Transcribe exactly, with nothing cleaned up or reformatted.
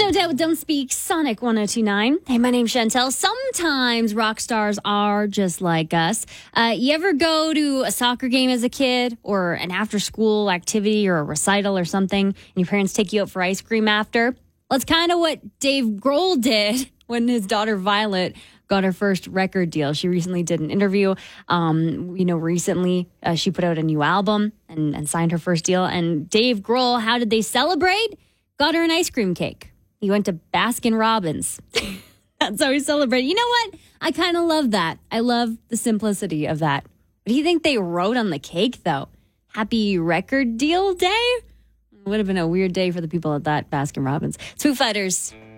No Doubt, Don't Speak, Sonic one oh two point nine. Hey, my name's Chantel. Sometimes rock stars are just like us. Uh, you ever go to a soccer game as a kid or an after-school activity or a recital or something, and your parents take you out for ice cream after? Well, it's kind of what Dave Grohl did when his daughter Violet got her first record deal. She recently did an interview. Um, you know, recently uh, she put out a new album and, and signed her first deal. And Dave Grohl, how did they celebrate? Got her an ice cream cake. He went to Baskin Robbins. That's how he celebrated. You know what? I kind of love that. I love the simplicity of that. What do you think they wrote on the cake, though? Happy record deal day? Would have been a weird day for the people at that Baskin Robbins. It's Foo Fighters.